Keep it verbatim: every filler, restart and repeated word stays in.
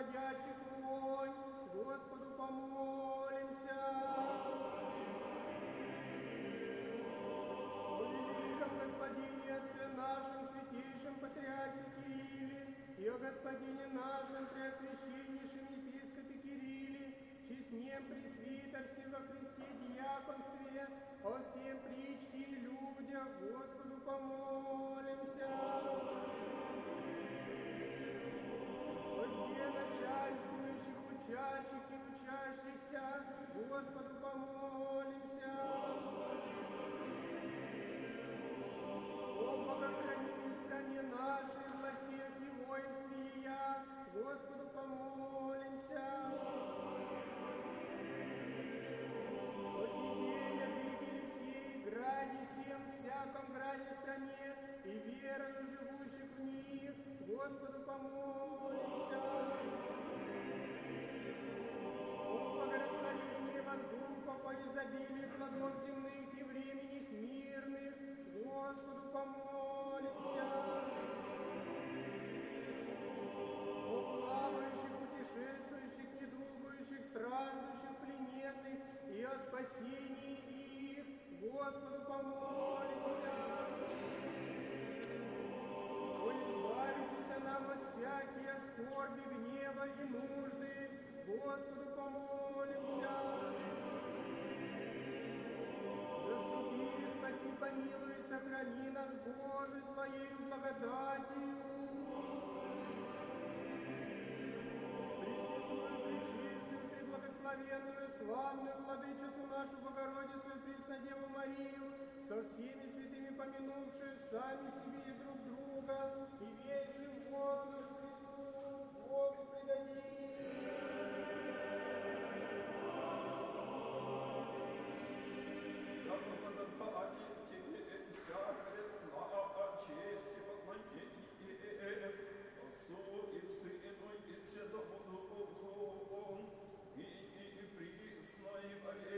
исходящих вонь, Господу помолимся. О великом Господине, Отце нашем, святейшем Патриархе Кирилле, и о Господине нашем, Преосвященнейшем Епископе Кирилле, честнем пресвитерстве во Христе диаконстве, о всем причте и людях, Господу помолимся. Везде начальствующих, учащих и учащихся, Господу помолимся. О благохранимой стране нашей, властях и воинстве ее, Господу помолимся. О святей обители сей, граде всем, всяком граде стране, и верою живущих в них, Господу помолимся. О благорастворении воздухов, о изобилии плодов земных и временных мирных, Господу помолимся. О плавающих, путешествующих, недугающих, страждущих, плененных, и о спасении их, Господу помолимся. О избавитесь нам от всякие скорби, гнева и нужды, Господу помолимся. Заступи, спаси, помилуй, сохрани нас, Боже, Твоею благодатью. Пресвятую, пречистую, преблагословенную, славную Владычицу нашу Богородицу и Преснодеву Марию, со всеми святыми помянувшую сами себе и друг друга, и весь живот наш